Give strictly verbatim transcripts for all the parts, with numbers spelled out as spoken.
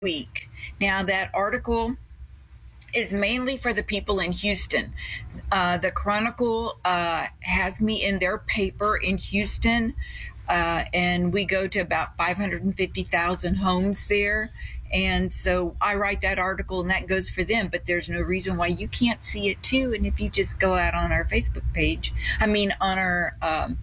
week. Now, that article is mainly for the people in Houston. Uh, the Chronicle uh, has me in their paper in Houston, uh, and we go to about five hundred fifty thousand homes there. And so I write that article, and that goes for them, but there's no reason why you can't see it too. And if you just go out on our Facebook page, I mean, on our um,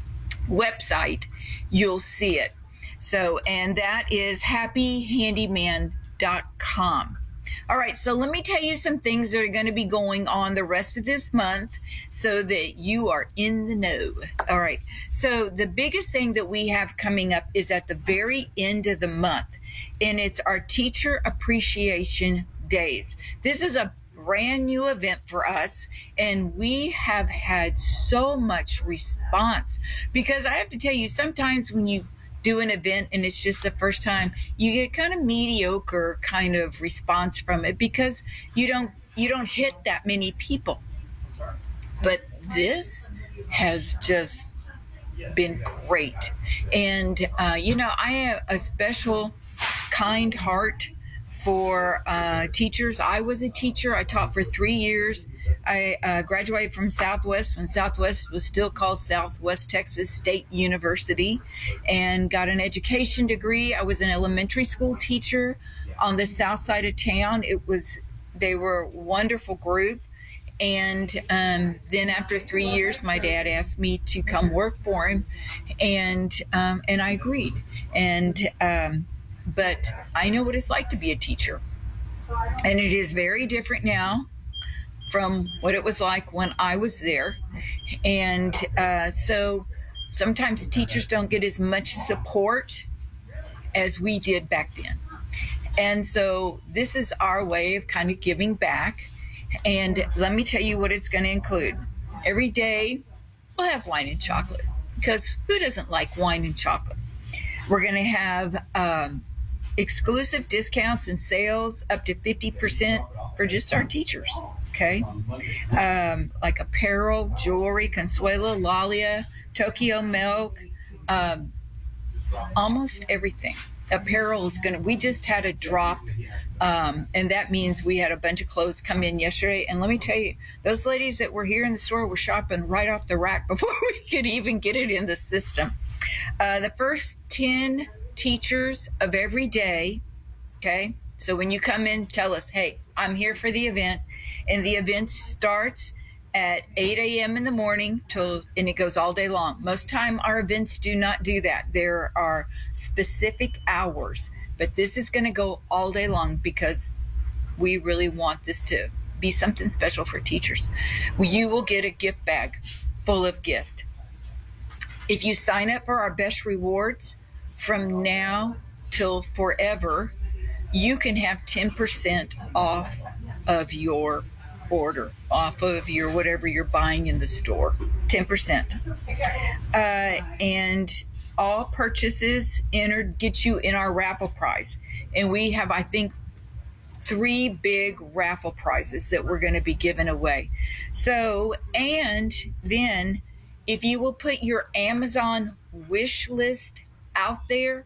website, you'll see it. So, and that is happy handyman dot com. All right, so let me tell you some things that are going to be going on the rest of this month so that you are in the know. All right, so the biggest thing that we have coming up is at the very end of the month, and it's our Teacher Appreciation Days. This is a brand new event for us, and we have had so much response because I have to tell you, sometimes when you do an event and it's just the first time, you get kind of mediocre kind of response from it because you don't you don't hit that many people. But this has just been great. And uh, you know, I have a special kind heart for uh, teachers. I was a teacher. I taught for three years. I uh, graduated from Southwest when Southwest was still called Southwest Texas State University, and got an education degree. I was an elementary school teacher on the south side of town. It was, they were a wonderful group. And um, then after three years, my dad asked me to come work for him, and um, and I agreed. And um, but I know what it's like to be a teacher, and it is very different now from what it was like when I was there. And uh, so sometimes teachers don't get as much support as we did back then. And so this is our way of kind of giving back. And let me tell you what it's going to include. Every day we'll have wine and chocolate, because who doesn't like wine and chocolate? We're going to have um, exclusive discounts and sales up to fifty percent for just our teachers. Okay, um, like apparel, jewelry, Consuelo, Lalia, Tokyo Milk, um, almost everything. Apparel is going to, we just had a drop, um, and that means we had a bunch of clothes come in yesterday. And let me tell you, those ladies that were here in the store were shopping right off the rack before we could even get it in the system. Uh, the first ten teachers of every day, okay? So when you come in, tell us, hey, I'm here for the event. And the event starts at eight a.m. in the morning till, and it goes all day long. Most time our events do not do that. There are specific hours, but this is going to go all day long because we really want this to be something special for teachers. You will get a gift bag full of gift. If you sign up for our best rewards from now till forever, you can have ten percent off of your order, off of your whatever you're buying in the store, ten percent. Uh, and all purchases entered get you in our raffle prize. And we have, I think, three big raffle prizes that we're going to be giving away. So, and then if you will put your Amazon wish list out there,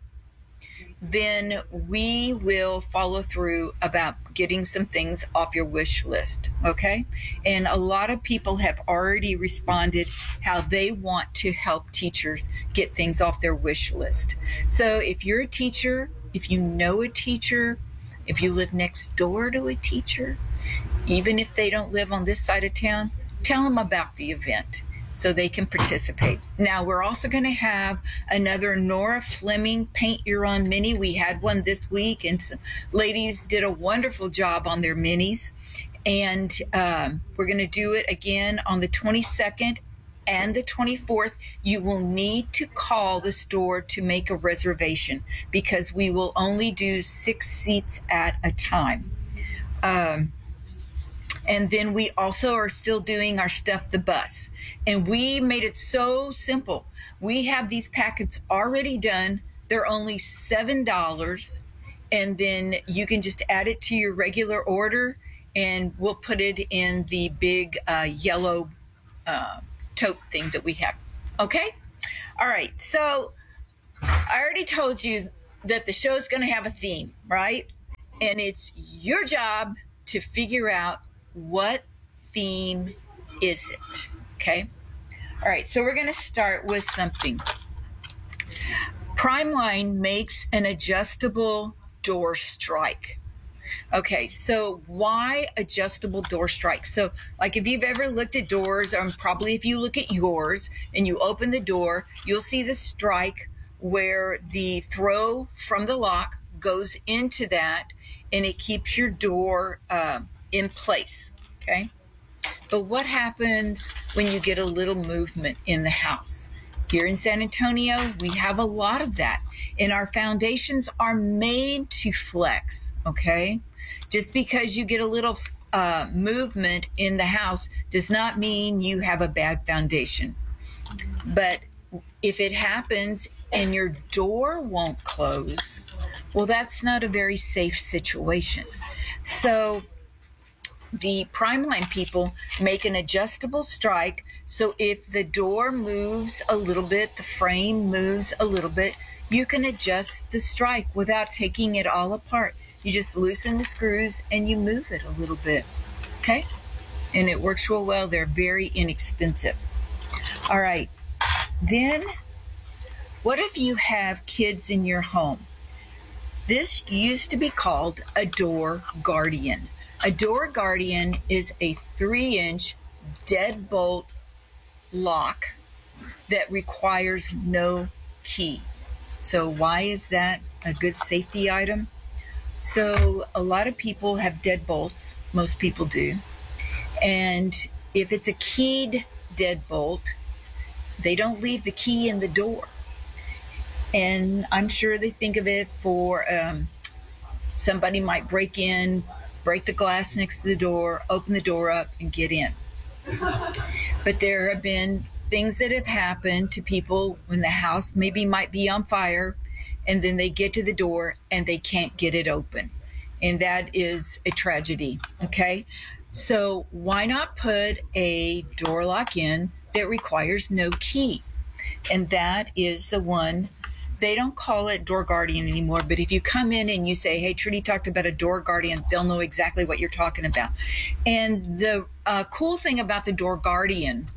then we will follow through about getting some things off your wish list, okay? And a lot of people have already responded how they want to help teachers get things off their wish list. So if you're a teacher, if you know a teacher, if you live next door to a teacher, even if they don't live on this side of town, tell them about the event so they can participate. Now, we're also going to have another Nora Fleming Paint Your Own Mini. We had one this week, and some ladies did a wonderful job on their minis. And um, we're going to do it again on the twenty-second and the twenty-fourth. You will need to call the store to make a reservation because we will only do six seats at a time. Um, And then we also are still doing our Stuff the Bus. And we made it so simple. We have these packets already done. They're only seven dollars. And then you can just add it to your regular order, and we'll put it in the big uh, yellow uh, tote thing that we have. Okay? All right. So I already told you that the show's going to have a theme, right? And it's your job to figure out what theme is it. Okay? All right, so we're going to start with something. Primeline makes an adjustable door strike. Okay, so why adjustable door strike? So, like if you've ever looked at doors, or probably if you look at yours and you open the door, you'll see the strike where the throw from the lock goes into that, and it keeps your door uh, in place. Okay, but what happens when you get a little movement in the house? Here in San Antonio, we have a lot of that, and our foundations are made to flex, okay? Just because you get a little uh, movement in the house does not mean you have a bad foundation. But if it happens and your door won't close, well, that's not a very safe situation. So the Primeline people make an adjustable strike, so if the door moves a little bit, the frame moves a little bit, you can adjust the strike without taking it all apart. You just loosen the screws and you move it a little bit, okay? And it works real well. They're very inexpensive. All right, then what if you have kids in your home? This used to be called a door guardian. A door guardian is a three-inch deadbolt lock that requires no key. So why is that a good safety item? So a lot of people have deadbolts, most people do, and if it's a keyed deadbolt, they don't leave the key in the door. And I'm sure they think of it for um, somebody might break in, break the glass next to the door, open the door up, and get in. But there have been things that have happened to people when the house maybe might be on fire, and then they get to the door and they can't get it open. And that is a tragedy, okay? So why not put a door lock in that requires no key? And that is the one. They don't call it Door Guardian anymore, but if you come in and you say, hey, Trudy talked about a Door Guardian, they'll know exactly what you're talking about. And the uh, cool thing about the Door Guardian,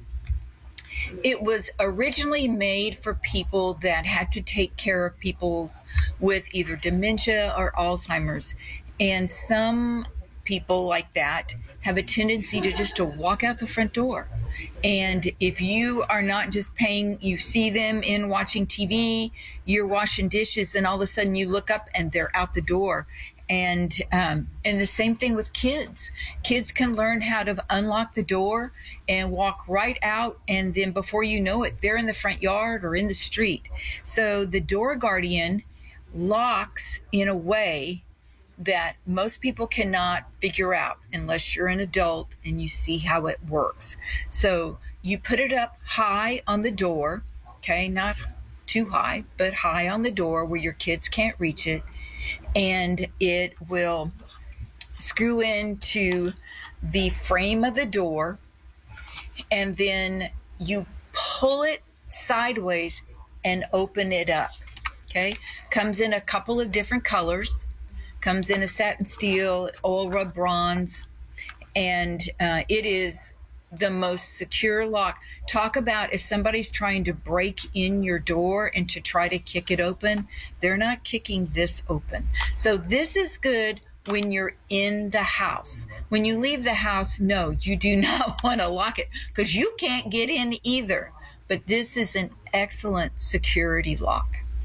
it was originally made for people that had to take care of people with either dementia or Alzheimer's. And some people like that have a tendency to just to walk out the front door. And if you are not just paying, you see them in watching T V, you're washing dishes, and all of a sudden you look up and they're out the door. And um, and the same thing with kids. Kids can learn how to unlock the door and walk right out, and then before you know it, they're in the front yard or in the street. So the Door Guardian locks in a way that most people cannot figure out unless you're an adult and you see how it works. So you put it up high on the door, okay, not too high, but high on the door where your kids can't reach it, and it will screw into the frame of the door, and then you pull it sideways and open it up, okay? Comes in a couple of different colors. Comes in a satin steel, oil rub bronze, and uh, it is the most secure lock. Talk about if somebody's trying to break in your door and to try to kick it open, they're not kicking this open. So this is good when you're in the house. When you leave the house, no, you do not want to lock it because you can't get in either. But this is an excellent security lock.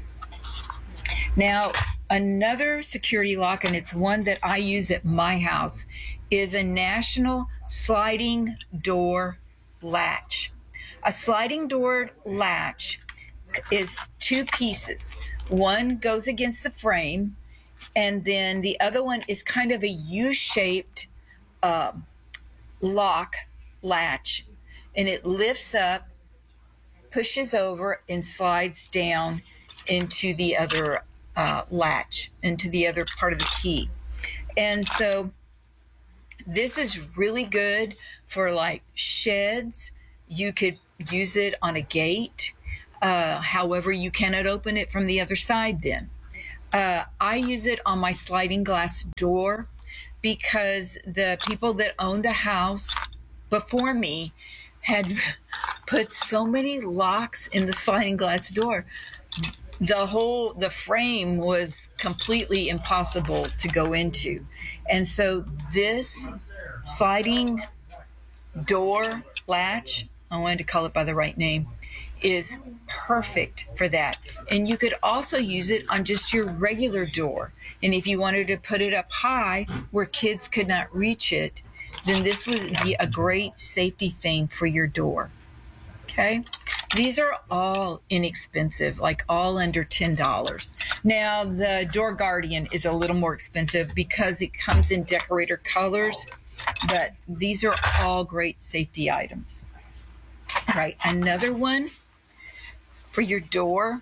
Now, another security lock, and it's one that I use at my house, is a National Sliding Door Latch. A sliding door latch is two pieces. One goes against the frame, and then the other one is kind of a U-shaped uh, lock latch, and it lifts up, pushes over, and slides down into the other Uh, latch, into the other part of the key. And so this is really good for like sheds. You could use it on a gate. Uh, however, you cannot open it from the other side then. Uh, I use it on my sliding glass door because the people that owned the house before me had put so many locks in the sliding glass door. The whole the frame was completely impossible to go into. And so this sliding door latch, I wanted to call it by the right name, is perfect for that. And you could also use it on just your regular door. And if you wanted to put it up high where kids could not reach it, then this would be a great safety thing for your door. Okay? These are all inexpensive, like all under ten dollars. Now, the Door Guardian is a little more expensive because it comes in decorator colors, but these are all great safety items. All right, another one for your door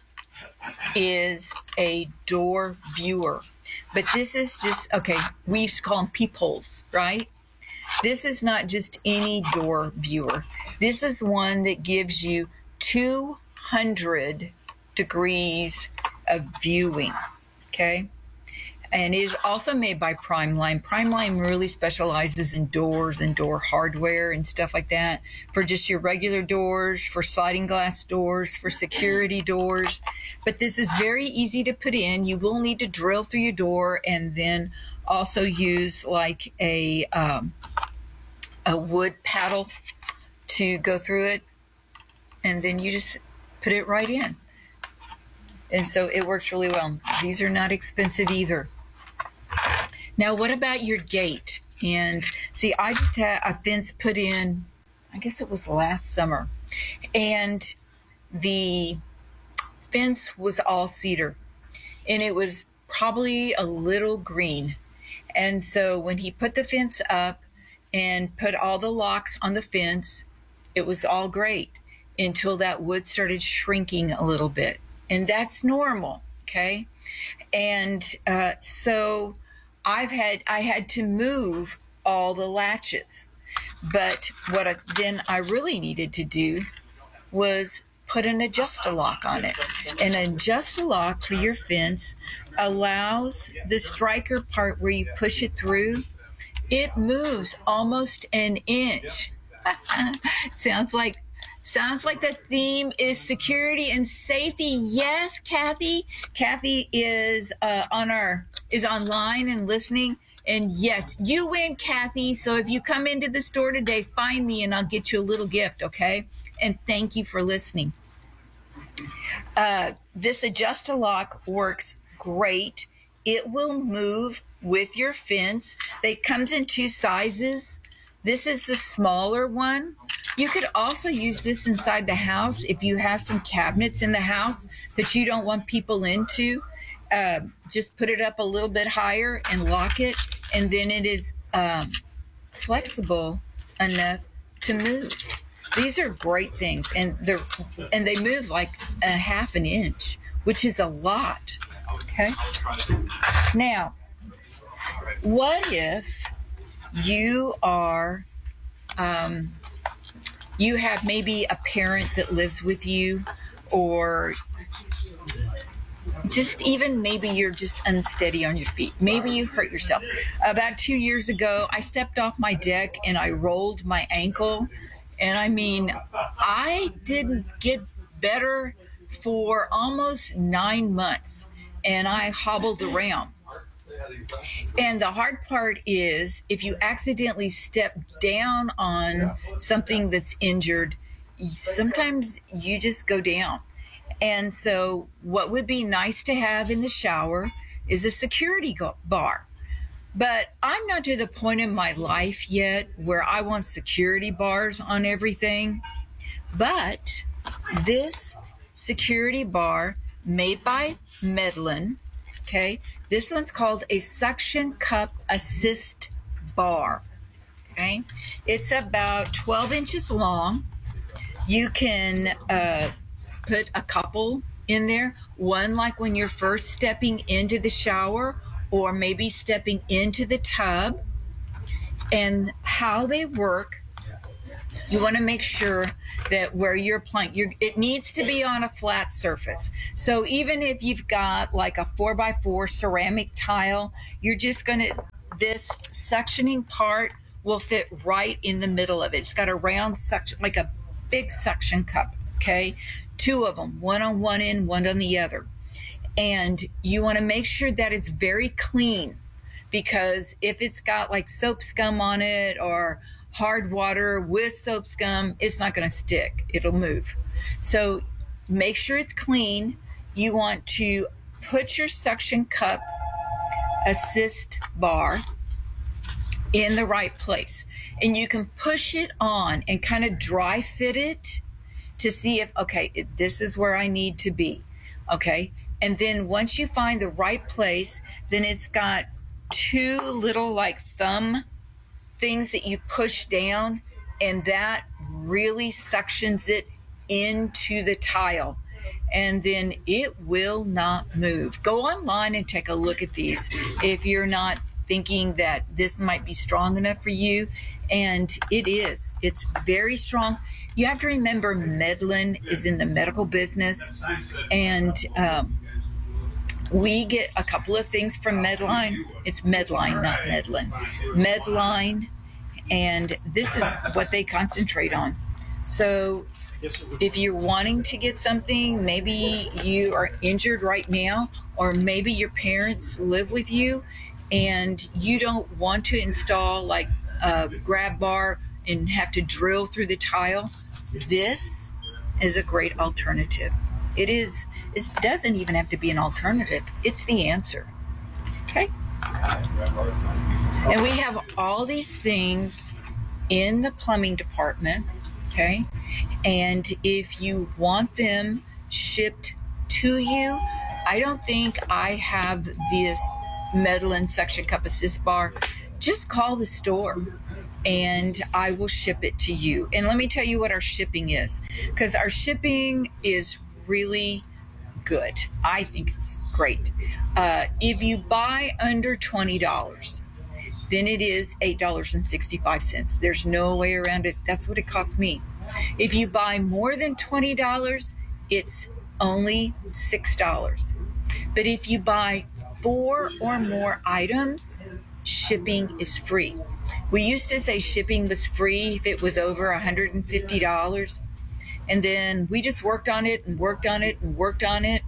is a door viewer. But this is just, okay, we used to call them peepholes, right? This is not just any door viewer. This is one that gives you two hundred degrees of viewing, okay? And it is also made by Primeline. Primeline really specializes in doors and door hardware and stuff like that for just your regular doors, for sliding glass doors, for security doors. But this is very easy to put in. You will need to drill through your door and then also use like a, um, a wood paddle to go through it. And then you just put it right in. And so it works really well. These are not expensive either. Now, what about your gate? And see, I just had a fence put in, I guess it was last summer. And the fence was all cedar. And it was probably a little green. And so when he put the fence up and put all the locks on the fence, it was all great until that wood started shrinking a little bit. And that's normal, okay? And uh, so I've had I had to move all the latches. But what I, then I really needed to do was put an adjust-a-lock on it. An adjust-a-lock for your fence allows the striker part where you push it through. It moves almost an inch. Sounds like Sounds like the theme is security and safety. Yes, Kathy. Kathy is uh, on our is online and listening. And yes, you win, Kathy. So if you come into the store today, find me and I'll get you a little gift, okay? And thank you for listening. Uh, this adjust-a-lock works great. It will move with your fence. It comes in two sizes. This is the smaller one. You could also use this inside the house if you have some cabinets in the house that you don't want people into. Uh, just put it up a little bit higher and lock it, and then it is um, flexible enough to move. These are great things, and they're and they move like a half an inch, which is a lot. Okay. Now, what if you are um, you have maybe a parent that lives with you, or just even maybe you're just unsteady on your feet. Maybe you hurt yourself. About two years ago, I stepped off my deck and I rolled my ankle. And I mean, I didn't get better for almost nine months. And I hobbled around. And the hard part is if you accidentally step down on something that's injured, sometimes you just go down. And so what would be nice to have in the shower is a security bar. But I'm not to the point in my life yet where I want security bars on everything. But this security bar made by Medlin, okay, this one's called a suction cup assist bar. Okay, it's about twelve inches long. You can uh, put a couple in there, one like when you're first stepping into the shower or maybe stepping into the tub. And how they work, You want to make sure that where you're applying, you're, it needs to be on a flat surface. So even if you've got like a four by four ceramic tile, you're just going to, this suctioning part will fit right in the middle of it. It's got a round suction, like a big suction cup, okay? Two of them, one on one end, one on the other. And you want to make sure that it's very clean, because if it's got like soap scum on it or hard water with soap scum, it's not going to stick. It'll move. So make sure it's clean. You want to put your suction cup assist bar in the right place. And you can push it on and kind of dry fit it to see if, okay, this is where I need to be. Okay. And then once you find the right place, then it's got two little like thumb things that you push down, and that really suctions it into the tile, and then it will not move. Go online and take a look at these if you're not thinking that this might be strong enough for you, and it is. It's very strong. You have to remember Medline is in the medical business, and um, we get a couple of things from Medline. It's Medline, not Medline. Medline, and this is what they concentrate on. So if you're wanting to get something, maybe you are injured right now, or maybe your parents live with you and you don't want to install like a grab bar and have to drill through the tile, this is a great alternative. It is. It doesn't even have to be an alternative. It's the answer. Okay? And we have all these things in the plumbing department. Okay? And if you want them shipped to you, I don't think I have this Medline suction cup assist bar. Just call the store and I will ship it to you. And let me tell you what our shipping is, because our shipping is really good. I think it's great. Uh, if you buy under twenty dollars, then it is eight dollars and sixty-five cents. There's no way around it. That's what it cost me. If you buy more than twenty dollars, it's only six dollars. But if you buy four or more items, shipping is free. We used to say shipping was free if it was over one hundred fifty dollars. And then we just worked on it and worked on it and worked on it.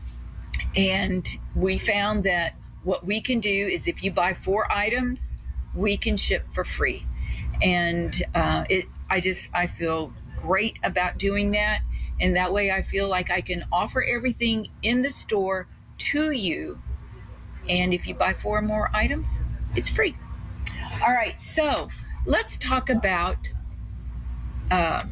And we found that what we can do is if you buy four items, we can ship for free. And uh, it, I just, I feel great about doing that. And that way I feel like I can offer everything in the store to you. And if you buy four or more items, it's free. All right, so let's talk about uh,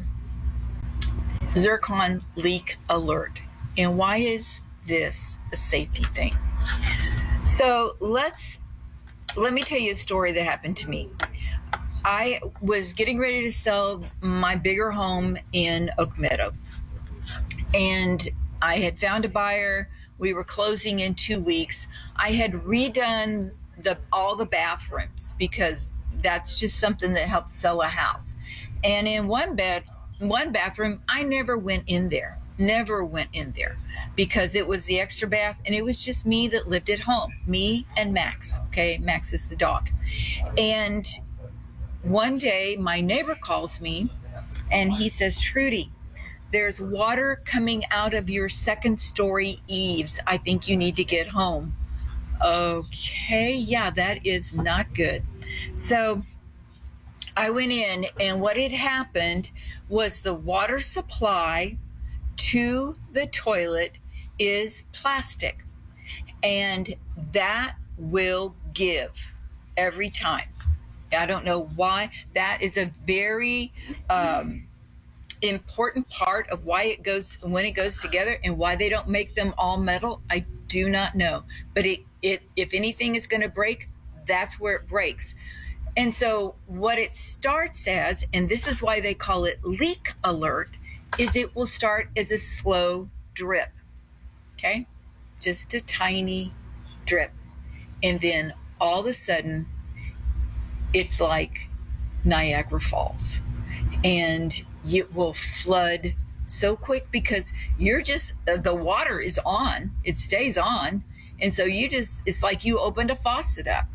Zircon leak alert. And why is this a safety thing? So let's, let me tell you a story that happened to me. I was getting ready to sell my bigger home in Oak Meadow. And I had found a buyer. We were closing in two weeks. I had redone the all the bathrooms because that's just something that helps sell a house. And in one bed, one bathroom, I never went in there. Never went in there because it was the extra bath and it was just me that lived at home. Me and Max. Okay, Max is the dog. And one day my neighbor calls me and he says, Trudy, there's water coming out of your second story eaves. I think you need to get home. Okay, yeah, that is not good. So I went in, and what had happened was the water supply to the toilet is plastic, and that will give every time. I don't know why. That is a very um, important part of why it goes, when it goes together, and why they don't make them all metal. I do not know, but it, it if anything is going to break, that's where it breaks. And so what it starts as, and this is why they call it leak alert, is it will start as a slow drip. Okay? Just a tiny drip. And then all of a sudden, it's like Niagara Falls. and it will flood so quick because you're just uh, the water is on, it stays on, and so you just it's like you opened a faucet up.